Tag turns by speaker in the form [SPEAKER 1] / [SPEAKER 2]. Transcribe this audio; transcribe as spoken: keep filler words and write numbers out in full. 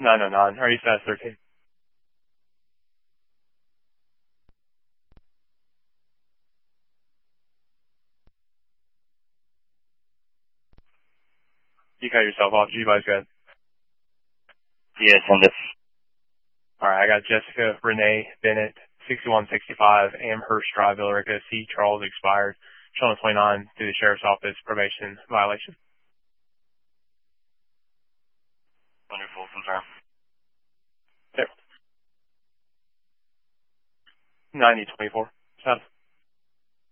[SPEAKER 1] nine oh nine. Are you status thirteen? You cut yourself off. You guys good?
[SPEAKER 2] Yes, and this.
[SPEAKER 1] All right, I got Jessica Renee Bennett, sixty-one sixty-five, Amherst Drive, Villarica, C. Charles expired, showing twenty-nine through the Sheriff's Office probation violation.
[SPEAKER 2] Wonderful, confirm.
[SPEAKER 1] There. ninety twenty-four. Status.